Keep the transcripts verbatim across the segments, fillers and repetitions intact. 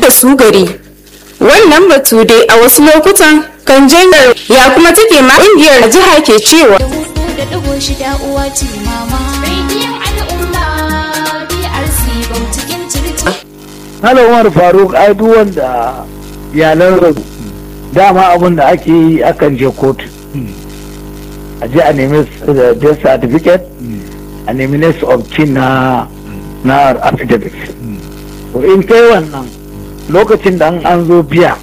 da su gari. Wannan batu dai a wasu lokutan kan janyo ya kuma take ma ƙungiyar jiha ke cewa. Hala Umar Faruk ai duk wanda iyalan rabu dama abin da ake yi akan je kotu a je a nemi death certificate a nemi next of kin na na affidavit. To in kai wannan lokacin da an zo biya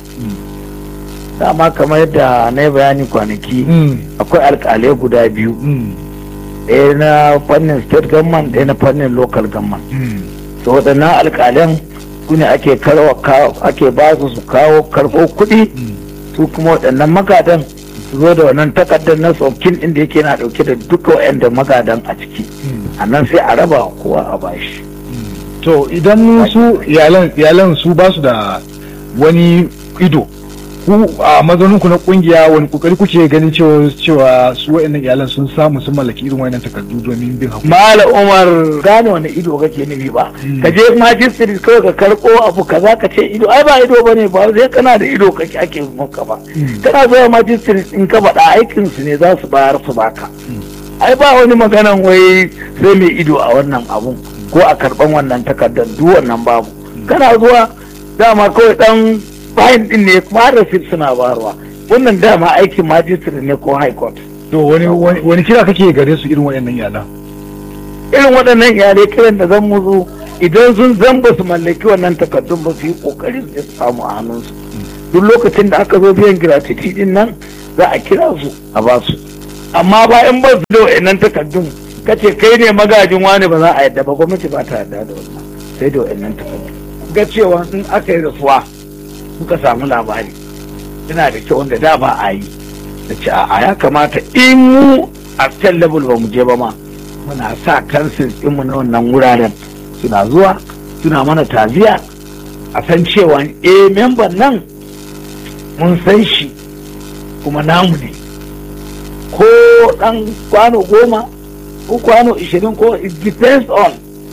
dama kamar yadda na yi bayani kwanaki akwai alkalai guda biyu, ɗaya na fannin state government ɗaya na fannin local government. So waɗannan alkalan su ne ake ake ba su su kawo karɓo kuɗi, su kuma waɗannan magadan su zo da wannan takardar na saukin inda yake na ɗauke da duka waɗanda magadan a ciki, a nan sai a raba kowa a bashi. To idan su iyalan su ba su da wani ido, ku a mazaninku na kungiya wani kokari kuke ganin cewa cewa su wayannan iyalan sun samu sun mallaki irin wayannan takardu domin bin hakuri? Malam Umar gane wani ido kake nufi ba, ka je magistrate kawai ka karɓo abu kaza ka ce ido, ai ba ido bane ba, sai kana da ido kake ake maka ba. Kana zuwa magistrate in ka faɗa aikin su ne za su bayar su baka. Ai ba wani maganan wai sai mai ido a wannan abun ko a karɓan wannan takardar, duk wannan babu. Kana zuwa dama kawai dan bayan din ne kuma receipt suna barwa, wannan dama aikin magistrate ne ko high court. To wani wani kira kake gare su irin waɗannan iyalan? Irin waɗannan iyalai kiran da zan musu idan sun zan ba su mallaki wannan takardun ba su yi kokari su samu a hannunsu. Duk lokacin da aka zo biyan gratuity din nan za a kira su a ba su, amma bayan ba su da waɗannan takardun kace kai ne magajin wani ba za a yadda ba, gwamnati ba ta yadda da wannan, sai da waɗannan takardun. Ga cewa in aka yi rasuwa kuka samu labari yana da kyau wanda da ba a yi da ce a ya kamata in mu a can level ba mu je ba ma muna sa kansil ɗinmu na wannan wuraren suna zuwa suna mana taziya a san cewa eh memban nan mun san shi kuma namu ne, ko ɗan kwano goma ko kwano ishirin ko it depends on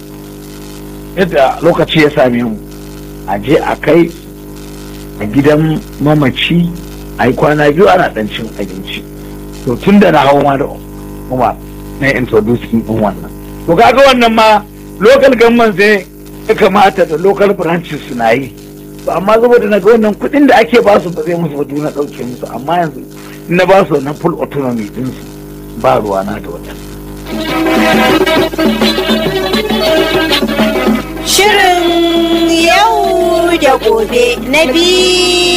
yadda lokaci ya same mu a je a kai a gidan mamaci a yi kwana biyu ana dan cin abinci. To tun da na hau ma da kuma na introducing din wannan, to kaga wannan ma local government sai ya kamata da local branches suna yi. To amma saboda na ga wannan kuɗin da ake ba su ba zai musu ba, na ɗauke musu, amma yanzu na ba su wannan full autonomy din su ba ruwa na da wannan. Shirin yau da gobe na biyu